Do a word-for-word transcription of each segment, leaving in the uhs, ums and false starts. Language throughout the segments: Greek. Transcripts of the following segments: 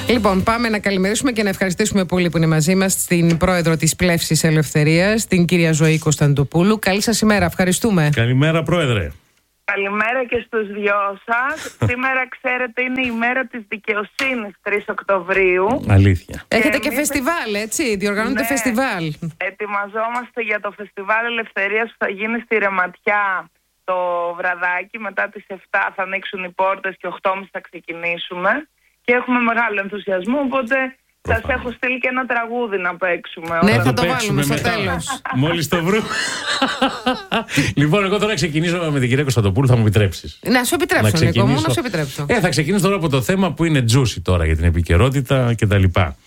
Λοιπόν, πάμε να καλημερίσουμε και να ευχαριστήσουμε πολύ που είναι μαζί μας την πρόεδρο της Πλεύσης Ελευθερίας, την κυρία Ζωή Κωνσταντοπούλου. Καλή σας ημέρα, ευχαριστούμε. Καλημέρα, πρόεδρε. Καλημέρα και στους δυο σας. Σήμερα, ξέρετε, είναι η μέρα της δικαιοσύνης, τρεις Οκτωβρίου. Αλήθεια. Έχετε και, εμείς... φεστιβάλ, έτσι, διοργανώνετε ναι, φεστιβάλ. Ετοιμαζόμαστε για το Φεστιβάλ Ελευθερίας που θα γίνει στη Ρεματιά το βραδάκι. Μετά τις επτά θα ανοίξουν οι πόρτες και οκτώ και μισή θα ξεκινήσουμε. Και έχουμε μεγάλο ενθουσιασμό, οπότε σας έχω στείλει και ένα τραγούδι να παίξουμε. Ναι, όλα. θα το βάλουμε στο τέλος. Μόλις το βρούμε. Λοιπόν, εγώ τώρα ξεκινήσω με την κυρία Κωνσταντοπούλου, θα μου επιτρέψεις? Να σου επιτρέψω, Νίκο μου, να σου επιτρέψω. Ε, θα ξεκινήσω τώρα από το θέμα που είναι juicy τώρα για την επικαιρότητα κτλ.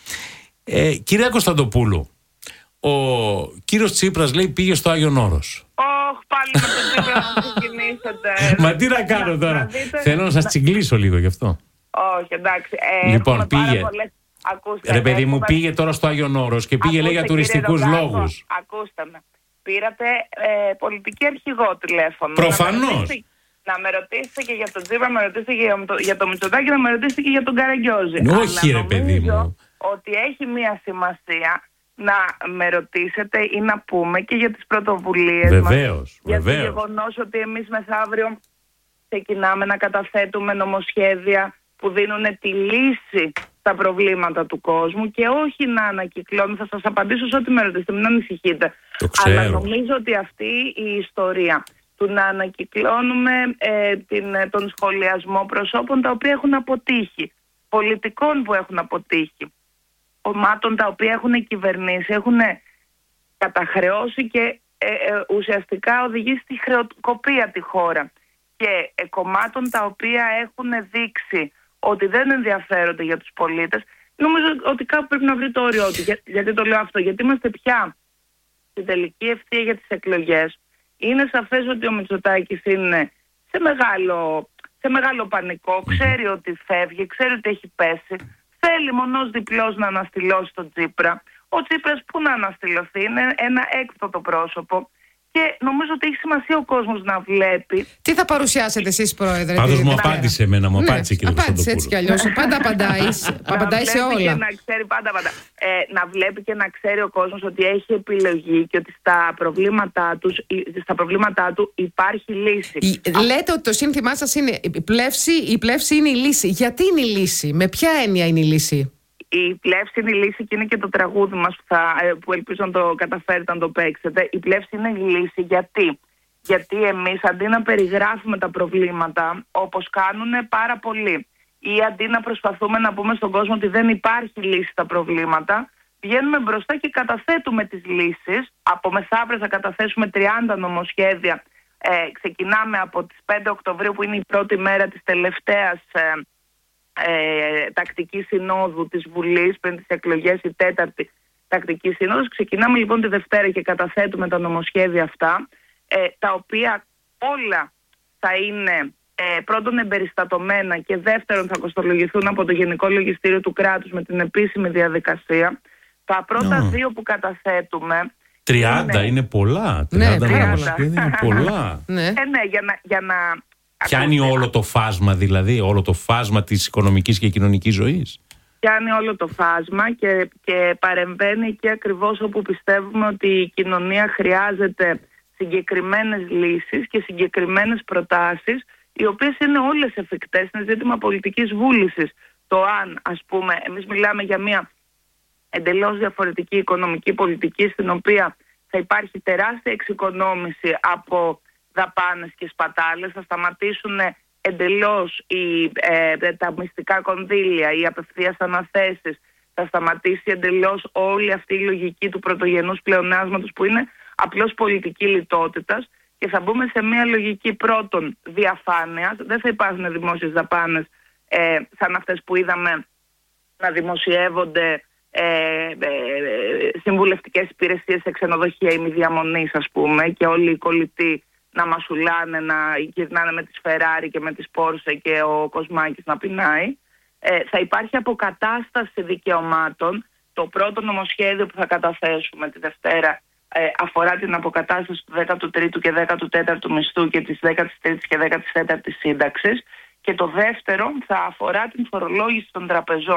Ε, κυρία Κωνσταντοπούλου, ο κύριος Τσίπρας λέει πήγε στο Άγιον Όρος. Ωχ, πάλι με τον Τσίπρα να ξεκινήσετε. Μα τι να κάνω τώρα, θέλω να σας τσιγκλίσω λίγο γι' αυτό. Όχι, εντάξει. Ε, λοιπόν, πήγε. Πολλές... Ακούστε, ρε παιδί μου, έχουμε... πήγε τώρα στο Άγιον Όρος και πήγε, λέει, για τουριστικούς λόγους. Ακούστε με. Πήρατε ε, πολιτική αρχηγό τηλέφωνο. Προφανώς. Να, να με ρωτήσετε και για τον Τσίπρα, να με ρωτήσετε και για, το, για το Μητσοτάκη, να με ρωτήσετε και για τον Καραγκιόζη. Όχι, ρε παιδί μου. Ότι έχει μία σημασία να με ρωτήσετε ή να πούμε και για τις πρωτοβουλίες μας. Βεβαίως, για βεβαίως. το γεγονός ότι εμείς μεθαύριο ξεκινάμε να καταθέτουμε νομοσχέδια που δίνουν τη λύση στα προβλήματα του κόσμου και όχι να ανακυκλώνουν. Θα σας απαντήσω σε ό,τι με ρωτήσετε, μην ανησυχείτε. Το ξέρω. Αλλά νομίζω ότι αυτή η ιστορία του να ανακυκλώνουμε ε, την, τον σχολιασμό προσώπων τα οποία έχουν αποτύχει, πολιτικών που έχουν αποτύχει, κομμάτων τα οποία έχουν κυβερνήσει, έχουν καταχρεώσει και ε, ε, ουσιαστικά οδηγήσει στη χρεοκοπία τη χώρα και ε, κομμάτων τα οποία έχουν δείξει ότι δεν ενδιαφέρονται για τους πολίτες. Νομίζω ότι κάπου πρέπει να βρει το όριό του. Για, γιατί το λέω αυτό? Γιατί είμαστε πια στην τελική ευθεία για τις εκλογές. Είναι σαφές ότι ο Μητσοτάκης είναι σε μεγάλο, σε μεγάλο πανικό. Ξέρει ότι φεύγει, ξέρει ότι έχει πέσει. Θέλει μονός διπλός να αναστηλώσει τον Τσίπρα. Ο Τσίπρας που να αναστηλωθεί, είναι ένα έκπτωτο πρόσωπο. Και νομίζω ότι έχει σημασία ο κόσμος να βλέπει. Τι θα παρουσιάσετε εσείς, πρόεδρε? Πάντως μου απάντησε εμένα, μου απάντησε, ναι, κύριε Κωνσταντοπούλου. Έτσι κι αλλιώς. Πάντα απαντάει. Απαντάει σε όλα. Και να ξέρει, πάντα, πάντα. Ε, να βλέπει και να ξέρει ο κόσμος ότι έχει επιλογή και ότι στα προβλήματά, τους, στα προβλήματά του υπάρχει λύση. Η, λέτε ότι το σύνθημά σας είναι η πλεύση, η πλεύση είναι η λύση. Γιατί είναι η λύση? Με ποια έννοια είναι η λύση? Η πλεύση είναι η λύση και είναι και το τραγούδι μας που, θα, που ελπίζω να το καταφέρετε να το παίξετε. Η πλεύση είναι η λύση γιατί, γιατί εμείς αντί να περιγράφουμε τα προβλήματα όπως κάνουν πάρα πολλοί ή αντί να προσπαθούμε να πούμε στον κόσμο ότι δεν υπάρχει λύση στα προβλήματα, βγαίνουμε μπροστά και καταθέτουμε τις λύσεις. Από μεθαύριο θα καταθέσουμε τριάντα νομοσχέδια. Ε, ξεκινάμε από τις πέντε Οκτωβρίου που είναι η πρώτη μέρα της τελευταίας ε, Ε, τακτική συνόδου της Βουλής πριν τις εκλογές, η τέταρτη τακτική συνόδος. Ξεκινάμε λοιπόν τη Δευτέρα και καταθέτουμε τα νομοσχέδια αυτά, ε, τα οποία όλα θα είναι ε, πρώτον εμπεριστατωμένα και δεύτερον θα κοστολογηθούν από το Γενικό Λογιστήριο του Κράτους με την επίσημη διαδικασία. Τα πρώτα oh. δύο που καταθέτουμε τριάντα είναι, είναι πολλά. τριάντα ναι, νομοσχέδια είναι πολλά. ναι. Ε, ναι, για να... Για να Πιάνει όλο το φάσμα, δηλαδή, όλο το φάσμα της οικονομικής και κοινωνικής ζωής. Πιάνει όλο το φάσμα και, και παρεμβαίνει εκεί ακριβώς όπου πιστεύουμε ότι η κοινωνία χρειάζεται συγκεκριμένες λύσεις και συγκεκριμένες προτάσεις, οι οποίες είναι όλες εφικτές. Είναι ζήτημα πολιτικής βούλησης. Το αν, ας πούμε, εμείς μιλάμε για μια εντελώς διαφορετική οικονομική πολιτική, στην οποία θα υπάρχει τεράστια εξοικονόμηση από δαπάνες και σπατάλες, θα σταματήσουν εντελώς οι, ε, τα μυστικά κονδύλια, οι απευθείας αναθέσεις, θα σταματήσει εντελώς όλη αυτή η λογική του πρωτογενούς πλεονάσματος που είναι απλώς πολιτική λιτότητας και θα μπούμε σε μια λογική πρώτον διαφάνειας. Δεν θα υπάρχουν δημόσιες δαπάνες ε, σαν αυτές που είδαμε να δημοσιεύονται ε, ε, συμβουλευτικές υπηρεσίες σε ξενοδοχεία ημιδιαμονής, ας πούμε, και όλοι οι κολλητοί να μασουλάνε, να γυρνάνε με τις Φεράρι και με τις Πόρσε και ο Κοσμάκης να πεινάει. Ε, θα υπάρχει αποκατάσταση δικαιωμάτων. Το πρώτο νομοσχέδιο που θα καταθέσουμε τη Δευτέρα ε, αφορά την αποκατάσταση του δέκατου τρίτου και δέκατου τέταρτου μισθού και της δέκατης τρίτης και δέκατης τέταρτης σύνταξης. Και το δεύτερο θα αφορά την φορολόγηση των τραπεζών.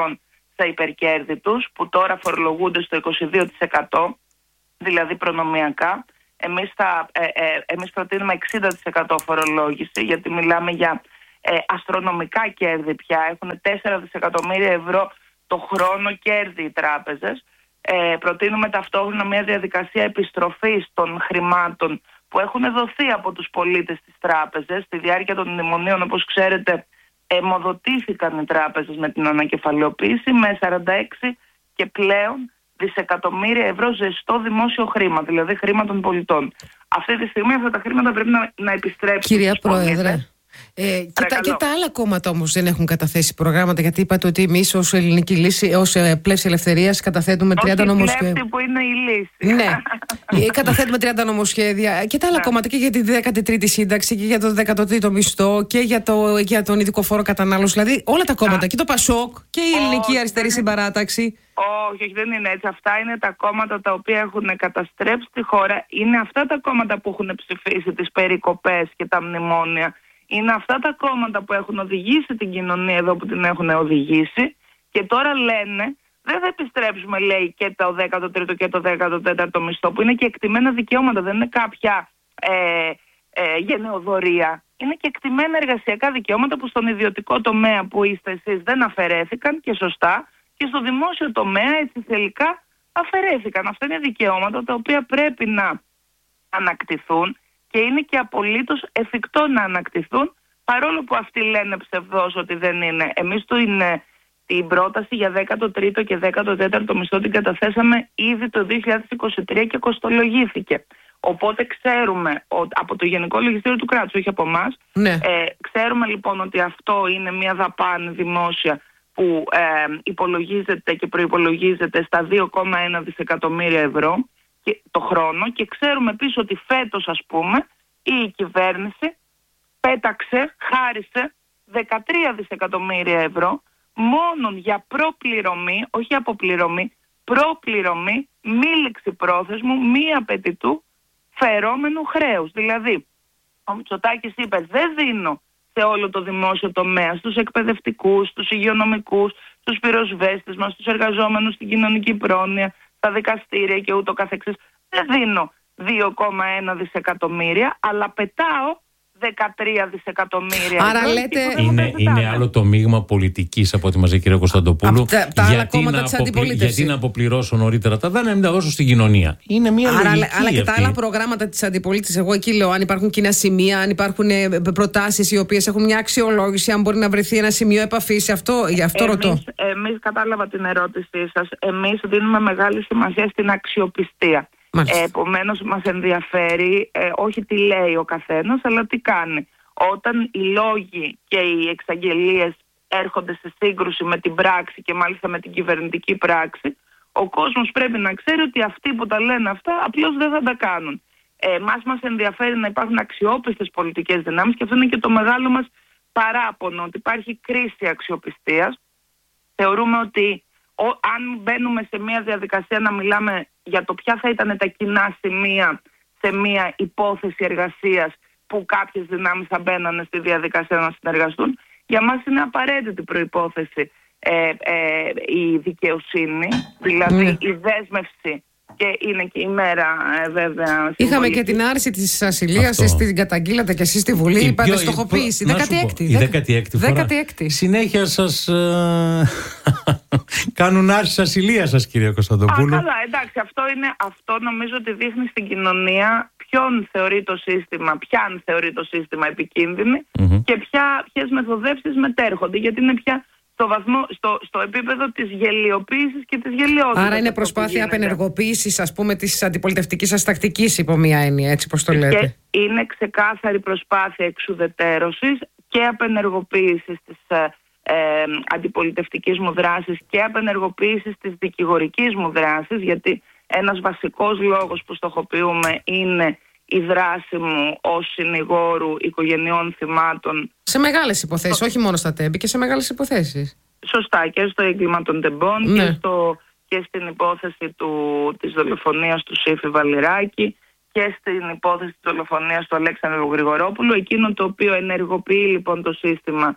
στα υπερκέρδη τους, που τώρα φορολογούνται στο είκοσι δύο τοις εκατό, δηλαδή προνομιακά. Εμείς, θα, ε, ε, εμείς προτείνουμε εξήντα τοις εκατό φορολόγηση, γιατί μιλάμε για ε, αστρονομικά κέρδη πια. Έχουν τέσσερα δισεκατομμύρια ευρώ το χρόνο κέρδη οι τράπεζες. Ε, προτείνουμε ταυτόχρονα μια διαδικασία επιστροφής των χρημάτων που έχουν δοθεί από τους πολίτες στις τράπεζες. Στη διάρκεια των μνημονίων, όπως ξέρετε, αιμοδοτήθηκαν οι τράπεζες με την ανακεφαλαιοποίηση με σαράντα έξι και πλέον δισεκατομμύρια ευρώ ζεστό δημόσιο χρήμα, δηλαδή χρήμα των πολιτών. Αυτή τη στιγμή αυτά τα χρήματα πρέπει να, να επιστρέψουν. Κυρία Πρόεδρε, ε, και, τα, και τα άλλα κόμματα όμως δεν έχουν καταθέσει προγράμματα, γιατί είπατε ότι εμείς ως Ελληνική Λύση, ως Πλεύση Ελευθερίας, καταθέτουμε τριάντα νομοσχέδια. Πλεύση που είναι η λύση. Ναι, καταθέτουμε τριάντα νομοσχέδια και τα άλλα κόμματα, και για τη δέκατη τρίτη σύνταξη και για το δέκατο τρίτο μισθό και για, το, για τον ειδικό φόρο κατανάλωση. Δηλαδή όλα τα κόμματα, και το ΠΑΣΟΚ και η Ελληνική Αριστερή Συμπαράταξη. Όχι, όχι, δεν είναι έτσι. Αυτά είναι τα κόμματα τα οποία έχουν καταστρέψει τη χώρα. Είναι αυτά τα κόμματα που έχουν ψηφίσει τις περικοπές και τα μνημόνια. Είναι αυτά τα κόμματα που έχουν οδηγήσει την κοινωνία εδώ που την έχουν οδηγήσει, και τώρα λένε δεν θα επιστρέψουμε, λέει, και το δέκατο τρίτο και το δέκατο τέταρτο μισθό, που είναι και εκτιμένα δικαιώματα, δεν είναι κάποια ε, ε, γενεοδορία. Είναι και εκτιμένα εργασιακά δικαιώματα που στον ιδιωτικό τομέα που είστε εσείς δεν αφαιρέθηκαν, και σωστά, και στο δημόσιο τομέα έτσι τελικά αφαιρέθηκαν. Αυτά είναι δικαιώματα τα οποία πρέπει να ανακτηθούν, και είναι και απολύτως εφικτό να ανακτηθούν, παρόλο που αυτοί λένε ψευδώς ότι δεν είναι. Εμείς το είναι, την πρόταση για δέκατο τρίτο και δέκατο τέταρτο μισθό την καταθέσαμε ήδη το δύο χιλιάδες είκοσι τρία και κοστολογήθηκε. Οπότε ξέρουμε ότι, από το Γενικό Λογιστήριο του Κράτους, όχι από εμάς, ναι. ε, ξέρουμε λοιπόν ότι αυτό είναι μια δαπάνη δημόσια που ε, υπολογίζεται και προϋπολογίζεται στα δύο κόμμα ένα δισεκατομμύρια ευρώ και το χρόνο, και ξέρουμε επίσης ότι φέτος, ας πούμε, η κυβέρνηση πέταξε, χάρισε δεκατρία δισεκατομμύρια ευρώ μόνον για προπληρωμή, όχι αποπληρωμή, προπληρωμή μη ληξιπρόθεσμου, μη απαιτητού φερόμενου χρέους. Δηλαδή, ο Μητσοτάκης είπε δεν δίνω σε όλο το δημόσιο τομέα, στους εκπαιδευτικούς, στους υγειονομικούς, στους πυροσβέστες μας, στους εργαζόμενους στην κοινωνική πρόνοια, στα δικαστήρια και ούτω καθεξής. Δεν δίνω δύο κόμμα ένα δισεκατομμύρια, αλλά πετάω δεκατρία δισεκατομμύρια. Άρα λέτε... Είναι, είναι άλλο το μείγμα πολιτικής από ό,τι μας λέει η κυρία Κωνσταντοπούλου. Τα, τα άλλα κόμματα της αντιπολίτευσης. Γιατί να αποπληρώσω νωρίτερα τα δάνεια, να μην τα δώσω στην κοινωνία. Είναι μια Άρα, λογική αλλά και αυτή. τα άλλα προγράμματα της αντιπολίτευσης, εγώ εκεί λέω, αν υπάρχουν κοινά σημεία, αν υπάρχουν προτάσεις οι οποίες έχουν μια αξιολόγηση, αν μπορεί να βρεθεί ένα σημείο επαφής, αυτό, γι' αυτό εμείς, ρωτώ. Εμείς, κατάλαβα την ερώτησή σας, εμείς δίνουμε μεγάλη σημασία στην αξιοπιστία. Ε, επομένως μας ενδιαφέρει ε, όχι τι λέει ο καθένας, αλλά τι κάνει. Όταν οι λόγοι και οι εξαγγελίες έρχονται σε σύγκρουση με την πράξη, και μάλιστα με την κυβερνητική πράξη, ο κόσμος πρέπει να ξέρει ότι αυτοί που τα λένε αυτά απλώς δεν θα τα κάνουν. Ε, μας μας ενδιαφέρει να υπάρχουν αξιόπιστες πολιτικές δυνάμεις, και αυτό είναι και το μεγάλο μας παράπονο, ότι υπάρχει κρίση αξιοπιστίας. Θεωρούμε ότι ο, αν μπαίνουμε σε μια διαδικασία να μιλάμε για το ποια θα ήταν τα κοινά σημεία σε μια υπόθεση εργασίας που κάποιες δυνάμεις θα μπαίνανε στη διαδικασία να συνεργαστούν, για μας είναι απαραίτητη προϋπόθεση ε, ε, η δικαιοσύνη, δηλαδή mm. η δέσμευση, και είναι και η μέρα ε, βέβαια. Είχαμε και την άρση της ασυλίας, εσείς την καταγγείλατε και εσείς στη Βουλή, είπατε στοχοποίηση. δέκατη έκτη. Η δέκατη έκτη φορά. Συνέχεια σας ε, κάνουν άρση της ασυλίας σας, κυρία Κωνσταντοπούλου. Α, καλά, εντάξει, αυτό, είναι, αυτό νομίζω ότι δείχνει στην κοινωνία ποιον θεωρεί το σύστημα, ποιαν θεωρεί το σύστημα επικίνδυνη mm-hmm. και ποια, ποιες μεθοδεύσεις μετέρχονται, γιατί είναι πια στο, βαθμό, στο, στο επίπεδο της γελιοποίησης και της γελιότητας. Άρα είναι προσπάθεια απενεργοποίησης, ας πούμε, της αντιπολιτευτικής σας τακτικής, υπό μία έννοια, έτσι πως το λέτε. Και είναι ξεκάθαρη προσπάθεια εξουδετερώσης και απενεργοποίησης της ε, ε, αντιπολιτευτικής μου δράσης και απενεργοποίησης της δικηγορικής μου δράσης, γιατί ένας βασικός λόγος που στοχοποιούμε είναι η δράση μου ως συνηγόρου οικογενειών θυμάτων. Σε μεγάλες υποθέσεις, στο... όχι μόνο στα τέμπη, και σε μεγάλες υποθέσεις. Σωστά, και στο έγκλημα των τεμπών, ναι. και, στο, και στην υπόθεση του, της δολοφονίας του Σύφη Βαλιράκη, και στην υπόθεση της δολοφονίας του Αλέξανδρου Γρηγορόπουλου. Εκείνο το οποίο ενεργοποιεί λοιπόν το σύστημα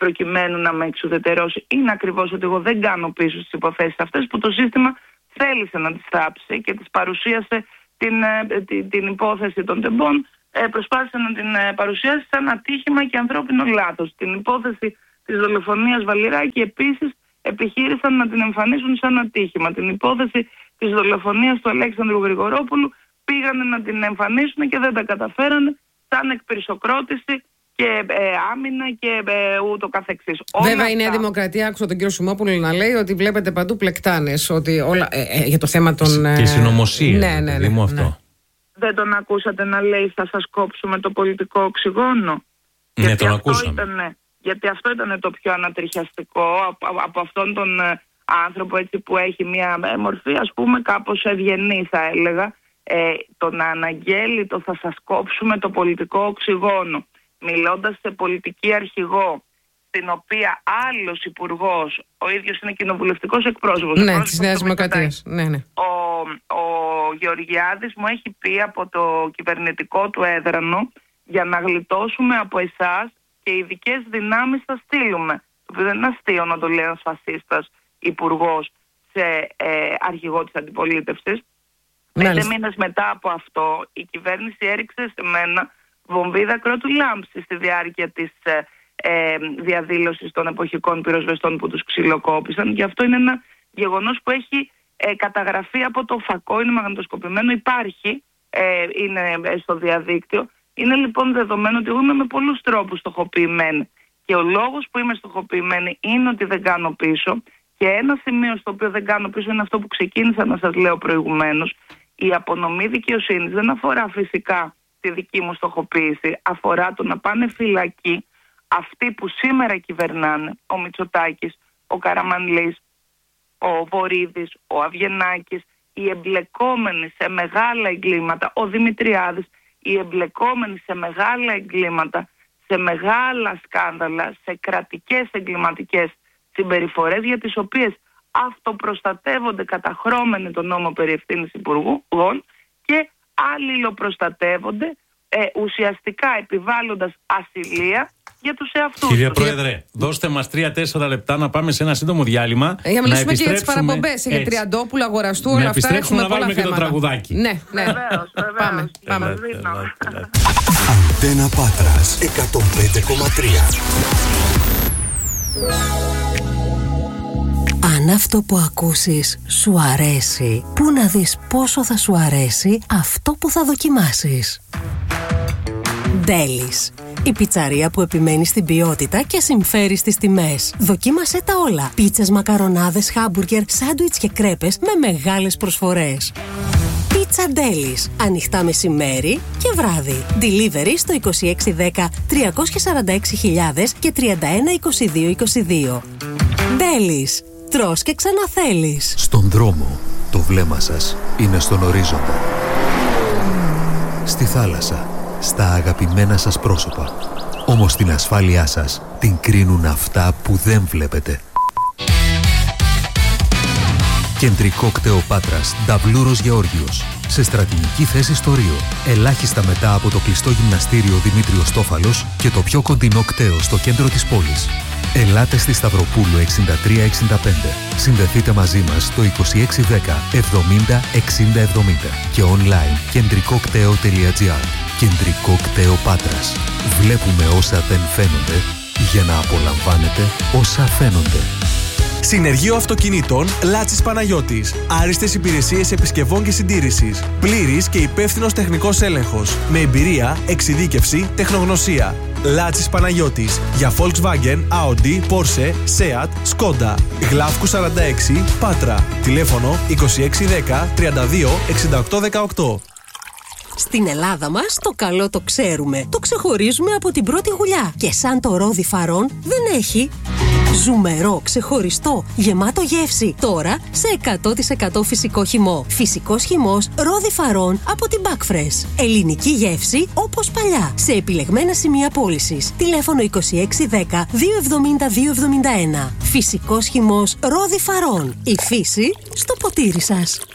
προκειμένου να με εξουδετερώσει, είναι ακριβώς ότι εγώ δεν κάνω πίσω στις υποθέσεις αυτές που το σύστημα θέλησε να τις θάψει και τις παρουσίασε την, την, την υπόθεση των τεμπών, ε, προσπάθησε να την ε, παρουσιάσει σαν ατύχημα και ανθρώπινο λάθος. Την υπόθεση της δολοφονίας Βαλιράκη επίσης επιχείρησαν να την εμφανίσουν σαν ατύχημα. Την υπόθεση της δολοφονίας του Αλέξανδρου Γρηγορόπουλου πήγανε να την εμφανίσουν και δεν τα καταφέρανε, σαν εκπυρσοκρότηση και ε, άμυνα και ε, ούτω καθεξής. Βέβαια η Νέα Δημοκρατία, άκουσα τον κύριο Σιμόπουλο να λέει ότι βλέπετε παντού πλεκτάνες, ότι όλα, ε, ε, για το θέμα των... Ε, και συνωμοσία. Ναι, ναι, ναι, ναι, αυτό. ναι. Δεν τον ακούσατε να λέει θα σας κόψουμε το πολιτικό οξυγόνο? Ναι, γιατί τον αυτό ακούσαμε. Ήταν, γιατί αυτό ήταν το πιο ανατριχιαστικό από, από αυτόν τον ε, άνθρωπο έτσι, που έχει μια ε, μορφή ας πούμε κάπως ευγενή θα έλεγα, ε, το να αναγγέλει το θα σας κόψουμε το πολιτικό οξυγόνο, μιλώντας σε πολιτική αρχηγό, στην οποία άλλος υπουργός, ο ίδιος είναι κοινοβουλευτικός εκπρόσωπος. Ναι, της Νέας Δημοκρατίας. Ναι, ναι. Ο, ο Γεωργιάδης μου έχει πει από το κυβερνητικό του έδρανο, για να γλιτώσουμε από εσάς και ειδικές δυνάμεις θα στείλουμε. Το οποίο δεν είναι αστείο να το λέει ένας φασίστας υπουργός σε ε, αρχηγό της αντιπολίτευσης. Πέντε μήνες μετά από αυτό η κυβέρνηση έριξε σε μένα βομβίδα κρότου λάμψη στη διάρκεια της ε, ε, διαδήλωσης των εποχικών πυροσβεστών που τους ξυλοκόπησαν, και αυτό είναι ένα γεγονός που έχει ε, καταγραφεί από το φακό, είναι μαγνητοσκοπημένο, υπάρχει, ε, είναι στο διαδίκτυο. Είναι λοιπόν δεδομένο ότι εγώ είμαι με πολλούς τρόπους στοχοποιημένη, και ο λόγος που είμαι στοχοποιημένη είναι ότι δεν κάνω πίσω, και ένα σημείο στο οποίο δεν κάνω πίσω είναι αυτό που ξεκίνησα να σας λέω προηγουμένως. Η απονομή δικαιοσύνης δεν αφορά φυσικά τη δική μου στοχοποίηση, αφορά το να πάνε φυλακή αυτοί που σήμερα κυβερνάνε, ο Μητσοτάκης, ο Καραμανλής, ο Βορίδης, ο Αβγενάκης, οι εμπλεκόμενοι σε μεγάλα εγκλήματα, ο Δημητριάδης, οι εμπλεκόμενοι σε μεγάλα εγκλήματα, σε μεγάλα σκάνδαλα, σε κρατικές εγκληματικές συμπεριφορές, για τις οποίες αυτοπροστατεύονται καταχρώμενοι τον νόμο περί ευθύνης υπουργών και αλληλοπροστατεύονται ε, ουσιαστικά επιβάλλοντας ασυλία για τους εαυτούς. Κύριε Πρόεδρε, δώστε μας τρία-τέσσερα λεπτά να πάμε σε ένα σύντομο διάλειμμα. Για να μιλήσουμε και για τις παραπομπές, για Τριαντόπουλα, Αγοραστού, όλα αυτά. Να επιστρέψουμε να βάλουμε θέματα. και το τραγουδάκι. Ναι, ναι. Βεβαίως, βεβαίως. Πάμε, πάμε. Αντένα Πάτρας εκατόν πέντε κόμμα τρία. Αν αυτό που ακούσεις σου αρέσει, πού να δεις πόσο θα σου αρέσει αυτό που θα δοκιμάσεις. Ντέλις, η πιτσαρία που επιμένει στην ποιότητα και συμφέρει στις τιμές. Δοκίμασέ τα όλα. Πίτσες, μακαρονάδες, χάμπουργκερ, σάντουιτς και κρέπες με μεγάλες προσφορές. Πίτσα Ντέλις. Ανοιχτά μεσημέρι και βράδυ. Delivery στο είκοσι έξι δέκα τριακόσιες σαράντα έξι χιλιάδες και τριάντα ένα είκοσι δύο είκοσι δύο. Ντέλις. Τρως και ξαναθέλεις. Στον δρόμο, το βλέμμα σας είναι στον ορίζοντα. Στη θάλασσα, στα αγαπημένα σας πρόσωπα. Όμως την ασφάλειά σας την κρίνουν αυτά που δεν βλέπετε. Κεντρικό κτέο Πάτρας, Νταβλούρος Γεώργιος. Σε στρατηγική θέση στο Ρίο. Ελάχιστα μετά από το κλειστό γυμναστήριο Δημήτριος Τόφαλος και το πιο κοντινό κτέο στο κέντρο της πόλης. Ελάτε στη Σταυροπούλου εξήντα τρία εξήντα πέντε. Συνδεθείτε μαζί μας στο είκοσι έξι δέκα εβδομήντα εξήντα εβδομήντα και online κεντρικόκτέο τελεία τζι άρ. Κεντρικό κτέο Πάτρας. Βλέπουμε όσα δεν φαίνονται για να απολαμβάνετε όσα φαίνονται. Συνεργείο Αυτοκινήτων Λάτσης Παναγιώτης. Άριστες υπηρεσίες επισκευών και συντήρησης. Πλήρης και υπεύθυνος τεχνικός έλεγχος. Με εμπειρία, εξειδίκευση, τεχνογνωσία. Λάτσης Παναγιώτης. Για Volkswagen, Audi, Porsche, Seat, Skoda. Γλάφκου σαράντα έξι, Πάτρα. Τηλέφωνο είκοσι έξι δέκα τριάντα δύο εξήντα οκτώ δεκαοκτώ. Στην Ελλάδα μας το καλό το ξέρουμε. Το ξεχωρίζουμε από την πρώτη γουλιά. Και σαν το ρόδι Φαρών δεν έχει. Ζουμερό, ξεχωριστό, γεμάτο γεύση. Τώρα σε εκατό τοις εκατό φυσικό χυμό. Φυσικός χυμός ρόδι Φαρών από την Backfresh. Ελληνική γεύση όπως παλιά. Σε επιλεγμένα σημεία πώλησης. Τηλέφωνο είκοσι έξι δέκα διακόσια εβδομήντα δύο εβδομήντα ένα. Φυσικός χυμός ρόδι Φαρών. Η φύση στο ποτήρι σας.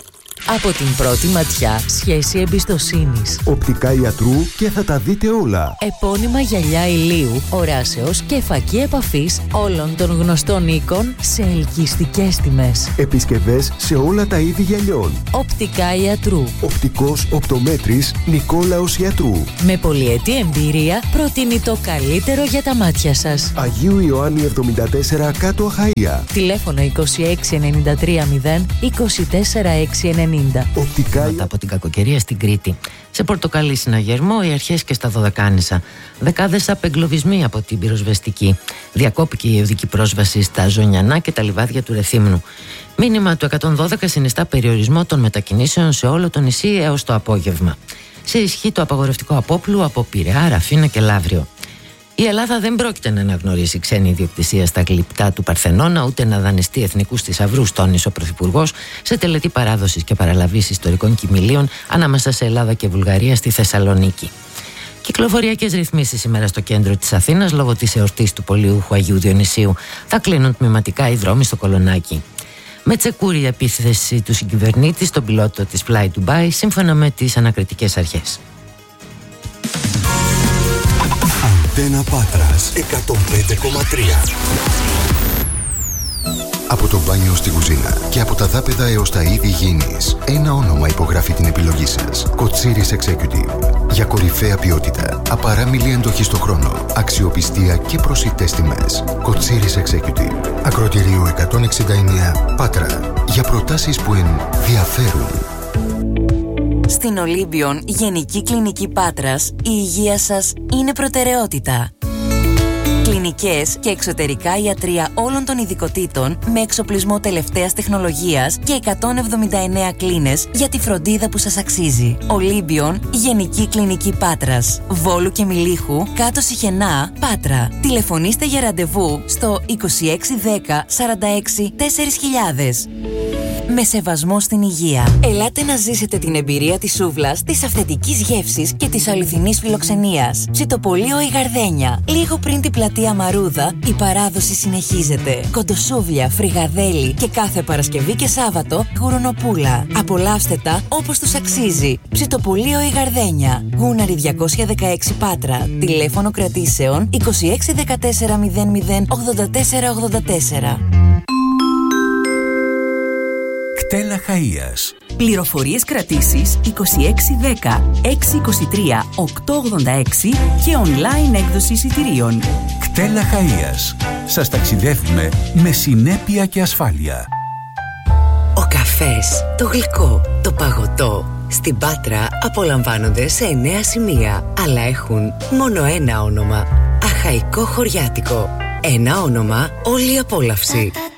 Από την πρώτη ματιά, σχέση εμπιστοσύνης. Οπτικά Ιατρού και θα τα δείτε όλα. Επώνυμα γυαλιά ηλίου, οράσεως και φακή επαφής όλων των γνωστών οίκων σε ελκυστικές τιμές. Επισκευές σε όλα τα είδη γυαλιών. Οπτικά Ιατρού. Οπτικός οπτομέτρης Νικόλαος Ιατρού. Με πολυετή εμπειρία προτείνει το καλύτερο για τα μάτια σας. Αγίου Ιωάννη εβδομήντα τέσσερα κάτω Αχαΐα. Τηλέφωνο είκοσι έξι ενενήντα τρία μηδέν είκοσι τέσσερα εξακόσια ενενήντα. Οπτικά Μετά από την κακοκαιρία στην Κρήτη. Σε πορτοκαλί συναγερμό, οι αρχές και στα Δωδεκάνησα. Δεκάδες απεγκλωβισμοί από την πυροσβεστική. Διακόπηκε η οδική πρόσβαση στα Ζωνιανά και τα λιβάδια του Ρεθύμνου. Μήνυμα του εκατόν δώδεκα συνιστά περιορισμό των μετακινήσεων σε όλο το νησί έως το απόγευμα. Σε ισχύ το απαγορευτικό απόπλου από Πειραιά, Ραφίνα και Λαύριο. Η Ελλάδα δεν πρόκειται να αναγνωρίσει ξένη ιδιοκτησία στα γλυπτά του Παρθενώνα, ούτε να δανειστεί εθνικούς θησαυρούς, τόνισε ο Πρωθυπουργός σε τελετή παράδοσης και παραλαβής ιστορικών κοιμηλίων ανάμεσα σε Ελλάδα και Βουλγαρία στη Θεσσαλονίκη. Κυκλοφοριακές ρυθμίσεις σήμερα στο κέντρο της Αθήνας λόγω της εορτής του Πολιούχου Αγίου Διονυσίου. Θα κλείνουν τμηματικά οι δρόμοι στο Κολονάκι. Με τσεκούρη η επίθεση του συγκυβερνήτη στον πιλότο της Fly Dubai, σύμφωνα με τις ανακριτικές αρχές. Αντένα Πάτρας εκατόν πέντε κόμμα τρία. Από το μπάνιο στη κουζίνα και από τα δάπεδα έως τα είδη υγιεινής, ένα όνομα υπογράφει την επιλογή σας. Κοτσίρις Executive. Για κορυφαία ποιότητα, απαράμιλη εντοχή στο χρόνο, αξιοπιστία και προσιτές τιμές. Κοτσίρις Executive. Ακροτηρίου εκατόν εξήντα εννέα Πάτρα. Για προτάσεις που ενδιαφέρουν. Στην Ολύμπιον Γενική Κλινική Πάτρας, η υγεία σας είναι προτεραιότητα. Κλινικές και εξωτερικά ιατρεία όλων των ειδικοτήτων με εξοπλισμό τελευταίας τεχνολογίας και εκατόν εβδομήντα εννέα κλίνες για τη φροντίδα που σας αξίζει. Ολύμπιον Γενική Κλινική Πάτρας, Βόλου και Μιλίχου, κάτω Σιχενά, Πάτρα. Τηλεφωνήστε για ραντεβού στο είκοσι έξι δέκα σαράντα έξι τέσσερις χιλιάδες. Με σεβασμό στην υγεία. Ελάτε να ζήσετε την εμπειρία της σούβλας, της αυθεντικής γεύσης και της αληθινής φιλοξενίας. Ψητοπολείο η Γαρδένια. Λίγο πριν την πλατεία Μαρούδα, η παράδοση συνεχίζεται. Κοντοσούβλια, φρυγαδέλι και κάθε Παρασκευή και Σάββατο γουρουνοπούλα. Απολαύστε τα όπως τους αξίζει. Ψητοπολείο η Γαρδένια. Γούναρη διακόσια δεκαέξι Πάτρα. Τηλέφωνο κρατήσεων είκοσι έξι δεκατέσσερα μηδέν μηδέν ογδόντα τέσσερα ογδόντα τέσσερα. Κτέλ Αχαΐας. Πληροφορίες κρατήσεις είκοσι έξι δέκα έξι είκοσι τρία οκτώ ογδόντα έξι και online έκδοση εισιτηρίων. Κτέλ Αχαΐας. Σας ταξιδεύουμε με συνέπεια και ασφάλεια. Ο καφές, το γλυκό, το παγωτό στην Πάτρα απολαμβάνονται σε εννέα σημεία, αλλά έχουν μόνο ένα όνομα. Αχαϊκό Χωριάτικο. Ένα όνομα, όλη η απόλαυση.